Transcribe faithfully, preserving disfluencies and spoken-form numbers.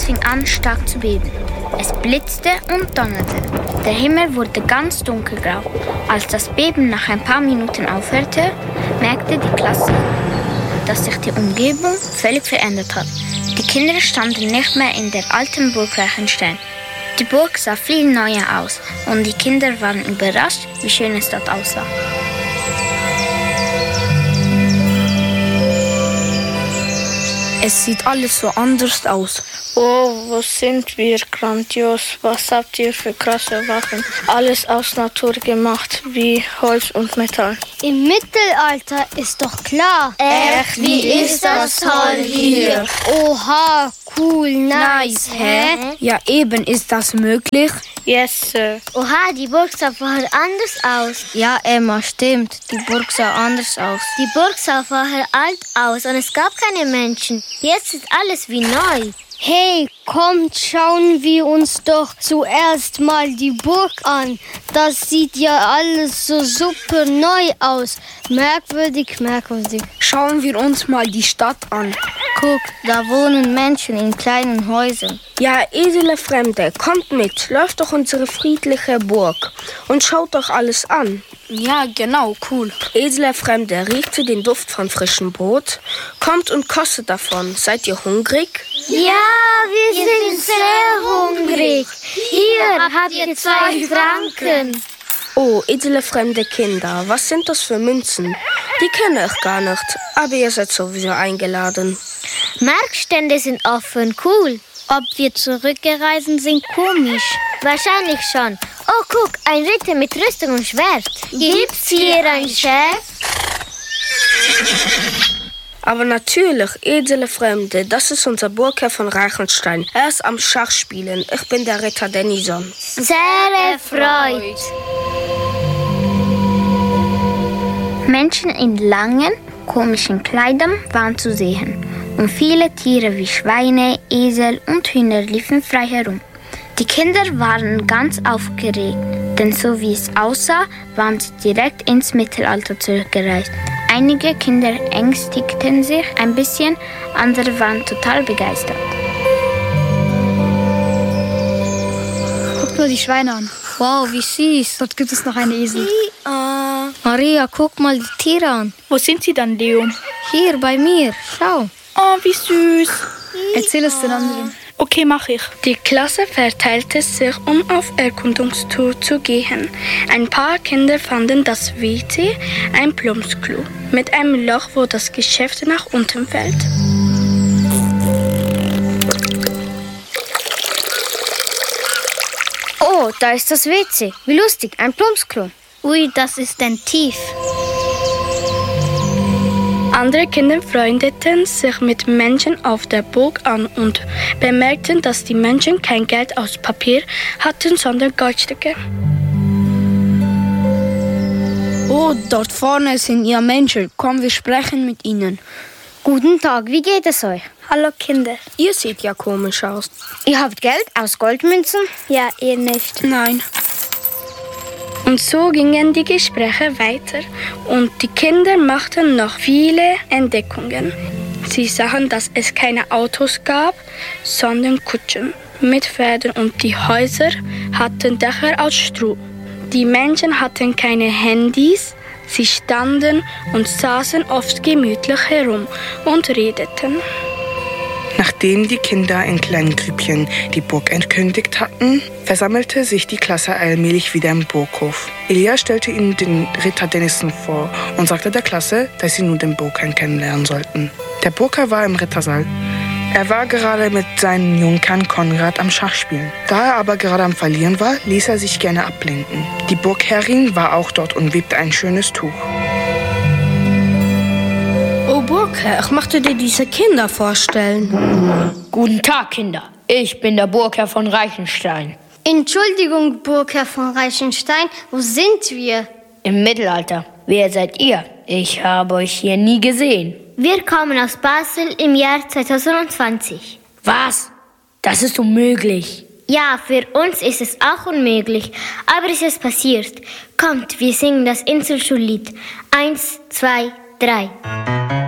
fing an, stark zu beben. Es blitzte und donnerte. Der Himmel wurde ganz dunkelgrau. Als das Beben nach ein paar Minuten aufhörte, merkte die Klasse, dass sich die Umgebung völlig verändert hat. Die Kinder standen nicht mehr in der alten Burg Reichenstein. Die Burg sah viel neuer aus und die Kinder waren überrascht, wie schön es dort aussah. Es sieht alles so anders aus. Oh, wo sind wir? Grandios. Was habt ihr für krasse Waffen? Alles aus Natur gemacht, wie Holz und Metall. Im Mittelalter ist doch klar. Echt, wie ist das toll hier? Oha, cool, nice, hä? Ja, eben, ist das möglich? Yes, Sir. Oha, die Burg sah vorher anders aus. Ja, Emma, stimmt. Die Burg sah anders aus. Die Burg sah vorher alt aus und es gab keine Menschen. Jetzt ist alles wie neu. Hey, kommt, schauen wir uns doch zuerst mal die Burg an. Das sieht ja alles so super neu aus. Merkwürdig, merkwürdig. Schauen wir uns mal die Stadt an. Guck, da wohnen Menschen in kleinen Häusern. Ja, edle Fremde, kommt mit, läuft doch unsere friedliche Burg und schaut doch alles an. Ja, genau, cool. Edle Fremde, riecht ihr den Duft von frischem Brot? Kommt und kostet davon. Seid ihr hungrig? Ja, wir, wir sind, sind sehr hungrig. Hier habt ihr zwei Franken. Oh, edle fremde Kinder, was sind das für Münzen? Die kenne ich gar nicht, aber ihr seid sowieso eingeladen. Marktstände sind offen, cool. Ob wir zurückgereist sind, komisch. Wahrscheinlich schon. Oh, guck, ein Ritter mit Rüstung und Schwert. Gibt's hier einen Chef? Aber natürlich, edle Fremde, das ist unser Burgherr von Reichenstein. Er ist am Schachspielen. Ich bin der Ritter Denison. Sehr erfreut. Menschen in langen, komischen Kleidern waren zu sehen. Und viele Tiere wie Schweine, Esel und Hühner liefen frei herum. Die Kinder waren ganz aufgeregt, denn so wie es aussah, waren sie direkt ins Mittelalter zurückgereist. Einige Kinder ängstigten sich ein bisschen, andere waren total begeistert. Guckt nur die Schweine an. Wow, wie süß. Dort gibt es noch einen Esel. Ja. Maria, guck mal die Tiere an. Wo sind sie dann, Leo? Hier, bei mir. Schau. Oh, wie süß. Erzähl es den anderen. Okay, mach ich. Die Klasse verteilte sich, um auf Erkundungstour zu gehen. Ein paar Kinder fanden das W C ein Plumpsklo mit einem Loch, wo das Geschäft nach unten fällt. Oh, da ist das W C. Wie lustig, ein Plumpsklo. Ui, das ist denn tief. Andere Kinder freundeten sich mit Menschen auf der Burg an und bemerkten, dass die Menschen kein Geld aus Papier hatten, sondern Goldstücke. Oh, dort vorne sind ja Menschen. Komm, wir sprechen mit ihnen. Guten Tag, wie geht es euch? Hallo Kinder. Ihr seht ja komisch aus. Ihr habt Geld aus Goldmünzen? Ja, ihr nicht. Nein. Und so gingen die Gespräche weiter und die Kinder machten noch viele Entdeckungen. Sie sahen, dass es keine Autos gab, sondern Kutschen mit Pferden und die Häuser hatten Dächer aus Stroh. Die Menschen hatten keine Handys, sie standen und saßen oft gemütlich herum und redeten. Nachdem die Kinder in kleinen Grüppchen die Burg entkündigt hatten, versammelte sich die Klasse allmählich wieder im Burghof. Elia stellte ihnen den Ritter Denison vor und sagte der Klasse, dass sie nun den Burgherrn kennenlernen sollten. Der Burgherr war im Rittersaal. Er war gerade mit seinem Junkern Konrad am Schachspielen. Da er aber gerade am Verlieren war, ließ er sich gerne ablenken. Die Burgherrin war auch dort und webte ein schönes Tuch. Oh, Burgherr, ich möchte dir diese Kinder vorstellen. Guten Tag, Kinder. Ich bin der Burgherr von Reichenstein. Entschuldigung, Burgherr von Reichenstein, wo sind wir? Im Mittelalter. Wer seid ihr? Ich habe euch hier nie gesehen. Wir kommen aus Basel im Jahr zweitausendzwanzig. Was? Das ist unmöglich. Ja, für uns ist es auch unmöglich, aber es ist passiert. Kommt, wir singen das Inselschullied. Eins, zwei, drei.